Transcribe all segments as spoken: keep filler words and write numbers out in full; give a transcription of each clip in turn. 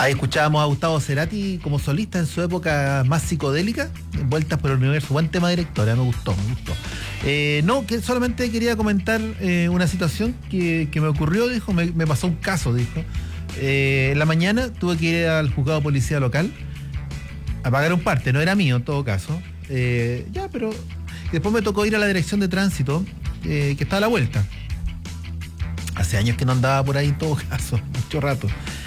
Ahí escuchábamos a Gustavo Cerati como solista en su época más psicodélica, Vueltas por el Universo. Buen tema, directora, me gustó, me gustó. Eh, no, que solamente quería comentar eh, una situación que, que me ocurrió, dijo, me, me pasó un caso, dijo. Eh, en la mañana tuve que ir al juzgado de policía local a pagar un parte, no era mío en todo caso. Eh, ya, pero después me tocó ir a la dirección de tránsito, eh, que está a la vuelta. Hace años que no andaba por ahí en todo caso, mucho rato.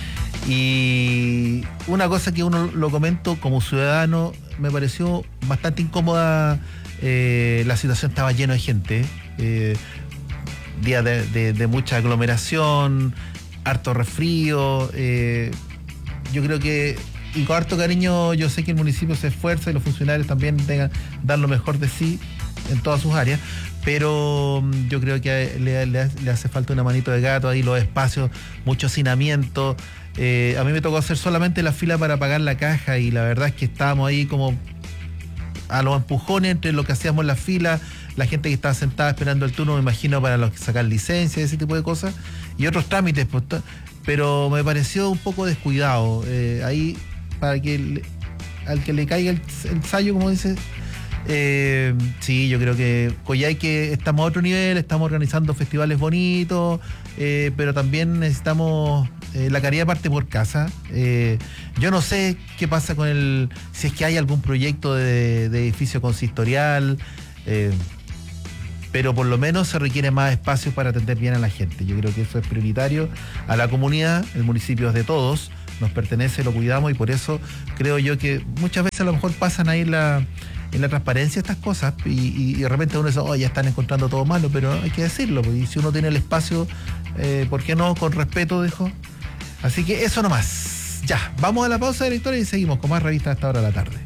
Y una cosa que uno lo comento como ciudadano, me pareció bastante incómoda, eh, la situación estaba llena de gente, eh, días de, de, de mucha aglomeración, harto resfrío, eh, yo creo que, y con harto cariño, yo sé que el municipio se esfuerza y los funcionarios también tengan, dan lo mejor de sí en todas sus áreas, pero yo creo que le, le, le hace falta una manito de gato ahí, los espacios, mucho hacinamiento. Eh, a mí me tocó hacer solamente la fila para pagar la caja y la verdad es que estábamos ahí como a los empujones entre lo que hacíamos en la fila, la gente que estaba sentada esperando el turno, me imagino, para los que sacan licencia, ese tipo de cosas, y otros trámites, pues, pero me pareció un poco descuidado. Eh, ahí, para que le, al que le caiga el, el sayo, como dice, eh, sí, yo creo que Coyhaique estamos a otro nivel, estamos organizando festivales bonitos, eh, pero también necesitamos... Eh, la caridad parte por casa. Eh, yo no sé qué pasa con el... Si es que hay algún proyecto de, de edificio consistorial, eh, pero por lo menos se requiere más espacio para atender bien a la gente. Yo creo que eso es prioritario a la comunidad. El municipio es de todos, nos pertenece, lo cuidamos, y por eso creo yo que muchas veces a lo mejor pasan ahí la... en la transparencia estas cosas y, y, y de repente uno dice, oh, ya están encontrando todo malo, pero hay que decirlo, pues, y si uno tiene el espacio, eh, ¿por qué no? Con respeto, dijo. Así que eso nomás. Ya, vamos a la pausa de la historia y seguimos con más revistas a esta hora de la tarde.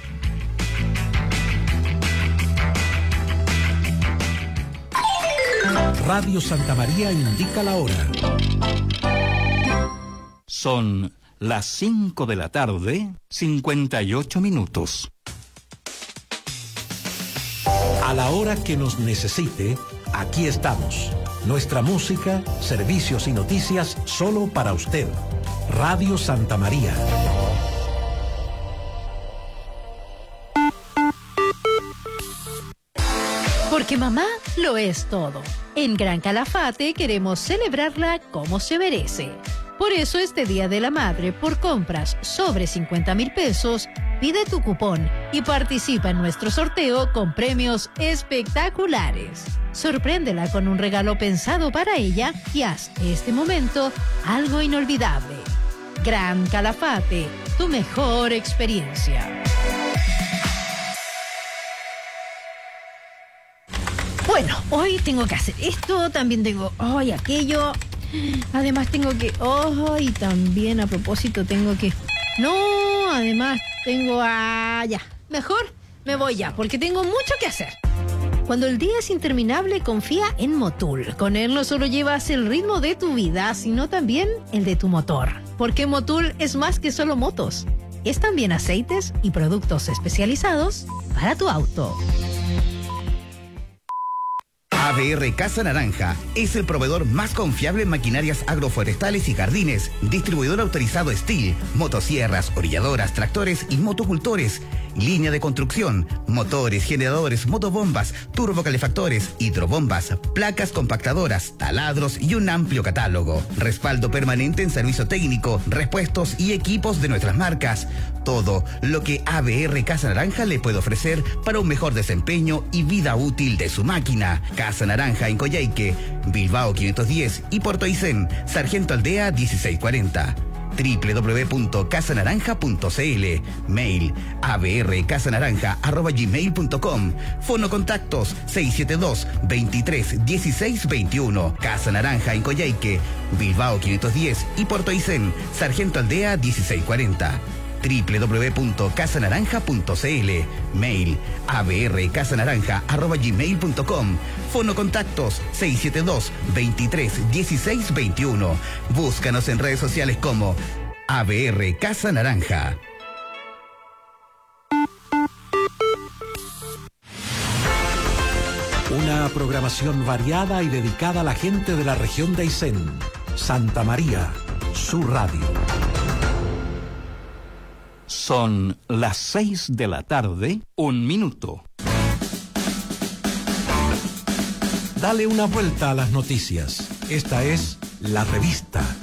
Radio Santa María indica la hora. Son las cinco de la tarde, cincuenta y ocho minutos. A la hora que nos necesite, aquí estamos. Nuestra música, servicios y noticias solo para usted. Radio Santa María. Porque mamá lo es todo. En Gran Calafate queremos celebrarla como se merece. Por eso este Día de la Madre, por compras sobre cincuenta mil pesos, pide tu cupón y participa en nuestro sorteo con premios espectaculares. Sorpréndela con un regalo pensado para ella y haz este momento algo inolvidable. Gran Calafate, tu mejor experiencia. Bueno, hoy tengo que hacer esto, también tengo hoy aquello. Además tengo que... Oh, y también a propósito tengo que... No, además tengo... Ah, ya. Mejor me voy ya, porque tengo mucho que hacer. Cuando el día es interminable, confía en Motul. Con él no solo llevas el ritmo de tu vida, sino también el de tu motor. Porque Motul es más que solo motos. Es también aceites y productos especializados para tu auto. A B R Casa Naranja es el proveedor más confiable en maquinarias agroforestales y jardines, distribuidor autorizado Steel, motosierras, orilladoras, tractores y motocultores, línea de construcción, motores, generadores, motobombas, turbocalefactores, hidrobombas, placas compactadoras, taladros y un amplio catálogo. Respaldo permanente en servicio técnico, repuestos y equipos de nuestras marcas. Todo lo que A B R Casa Naranja le puede ofrecer para un mejor desempeño y vida útil de su máquina. Casa Naranja en Coyhaique, Bilbao quinientos diez y Puerto Aysén, Sargento Aldea dieciséis cuarenta. doble u doble u doble u punto casa naranja punto c l. Mail a b r casa naranja arroba gmail punto com. Fono contactos seis siete dos, veintitrés, dieciséis veintiuno. Casa Naranja en Coyhaique, Bilbao quinientos diez y Puerto Aysén, Sargento Aldea dieciséis cuarenta. doble u doble u doble u punto casa naranja punto c l. Mail a b r casa naranja arroba gmail punto com. Fono contactos seis siete dos, veintitrés, dieciséis veintiuno. Búscanos en redes sociales como A B R Casa Naranja. Una programación variada y dedicada a la gente de la región de Aysén. Santa María, su radio. Son las seis de la tarde, un minuto. Dale una vuelta a las noticias. Esta es La Revista.